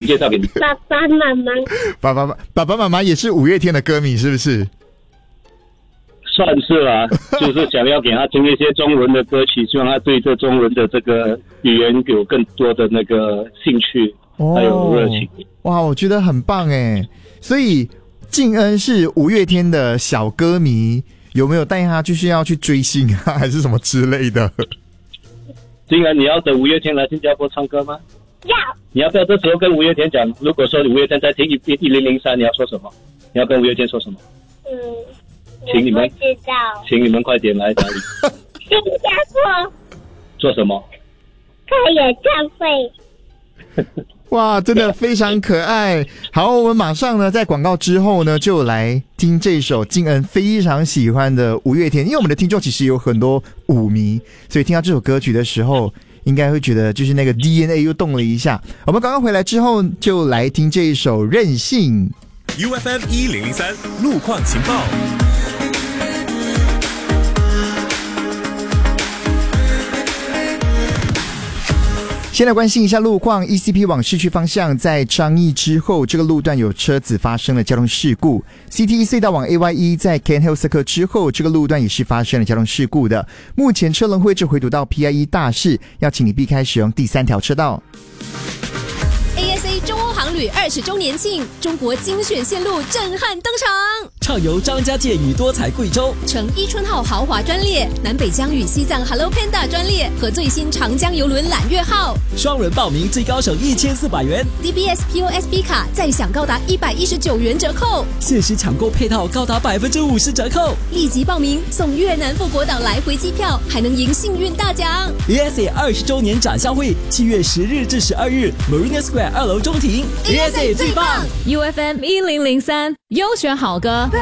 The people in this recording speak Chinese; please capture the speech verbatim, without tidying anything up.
介绍给你。 爸爸妈妈， 爸爸爸爸妈妈也是五月天的歌迷，是不是？ 算是啦、啊，就是想要给他听一些中文的歌曲，希望他对这中文的这个语言有更多的那个兴趣，哦、还有热情。 哇，我觉得很棒哎！所以敬恩是五月天的小歌迷，有没有带他就是要去追星啊，还是什么之类的？ 敬恩，你要等五月天来新加坡唱歌吗？ 要。 你要不要这时候跟五月天讲？如果说五月天在听一一零零三，你要说什么？你要跟五月天说什么？ 嗯。 请你们知道， 请你们快点来哪里？ 新加坡做什么？ 开演唱会。 哇，真的非常可爱。好，我们马上呢，在广告之后呢，就来听这首敬恩非常喜欢的五月天。因为我们的听众其实有很多舞迷，所以听到这首歌曲的时候，应该会觉得就是那个 D N A 又动了一下。我们刚刚回来之后，就来听这一首《任性》。 U F M 一零零三路况情报。 先来关心一下路况 ，E C P 往市区方向在张义之后，这个路段有车子发生了交通事故。C T E 隧道往 A Y E 在 Cairn Hill Circle 之后，这个路段也是发生了交通事故的。目前车龙会直回堵到 P I E 大市，要请你避开使用第三条车道。 A S A 中欧航旅二十周年庆，中国精选线路震撼登场。 畅游张家界与多彩贵州， 乘伊春号豪华专列，南北疆与西藏 Hello Panda 专列和最新长江邮轮揽月号， 双人报名最高省一千四百元 ，D B S P O S B 卡再享高达一百一十九元折扣， 限时抢购配套高达百分之五十折扣， 立即报名送越南富国岛来回机票，还能赢幸运大奖。 A S A 二十周年展销会，七月十日至十二日 ，Marina Square 二楼中庭 ，A S A 最棒 ，U F M 一零零三优选好歌。